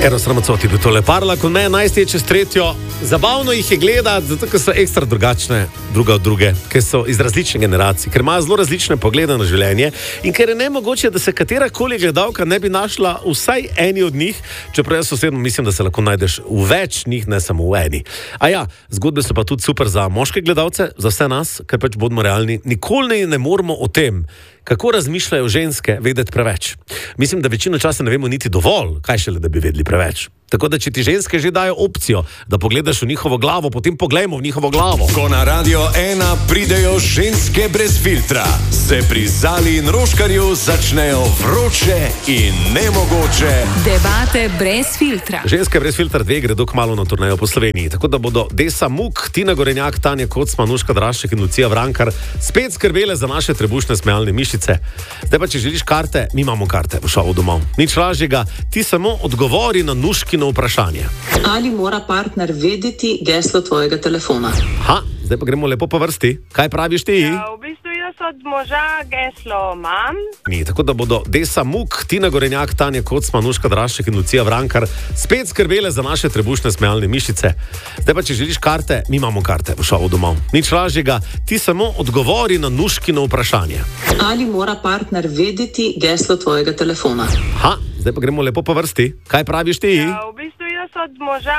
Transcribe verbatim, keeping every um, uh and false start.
Eros Ramazzotti bi tole parla, kot me enajst je čez tretjo. Zabavno jih je gledati, zato ker so ekstra drugačne, druga od druge, ker so iz različnih generacij, ker imajo zelo različne poglede na življenje in ker je nemogoče, da se katerakoli gledalka ne bi našla vsaj eni od njih, čeprav jaz osebno mislim, da se lahko najdeš v več njih, ne samo v eni. A ja, zgodbe so pa tudi super za moške gledalce, za vse nas, ker pač bodimo realni, nikoli ne moramo o tem, kako razmišljajo ženske, vedeti preveč. Mislim, da večino časa ne vemo niti dovolj, kaj šele, da bi vedeli preveč. Tako da, če ti ženske že dajo opcijo, da pogledaš v njihovo glavo, potem poglejmo v njihovo glavo. Ko na Radio ena pridejo ženske brez filtra, se pri Zali in Roškarju začnejo vroče in nemogoče debate brez filtra. Ženske brez filtra dve gredo kmalu na turnejo po Sloveniji, tako da bodo Desa Muk, Tina Gorenjak, Tanja Kocman, Nuška Drašček in Lucija Vrankar spet skrbele za naše trebušne smejalne mišice. Zdaj pa, če želiš karte, mi imamo karte v šovu domov. Nič lažjega, ti samo odgovori na Nuškino vprašanje. Ali mora partner vedeti geslo tvojega telefona? Ha, zdaj pa gremo lepo po vrsti. Kaj praviš ti? Ja, v bistvu jaz od moža geslo imam. Ni, tako da bodo Desa Muk, Tina Gorenjak, Tanja Kocman, Nuška Drašček in Lucija Vrankar spet skrbele za naše trebušne smejalne mišice. Zdaj pa, če želiš karte, mi imamo karte v šovu domov. Nič lažjega, ti samo odgovori na Nuškino vprašanje. Ali mora partner vedeti geslo tvojega telefona? Ha, zdaj pa gremo lepo po vrsti. Kaj praviš ti? Ja, v bistvu jaz od moža